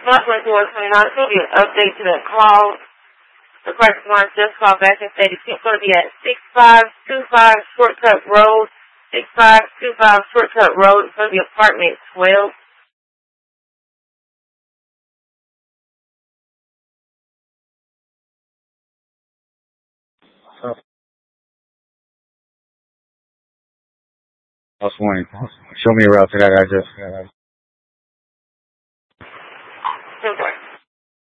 Northwest 129, it's going to be an update to that call. The person wants just call back and say it's going to be at 6525 Shortcut Road. 6525 Shortcut Road. It's going to be apartment 12. House 1. Show me a route to that address.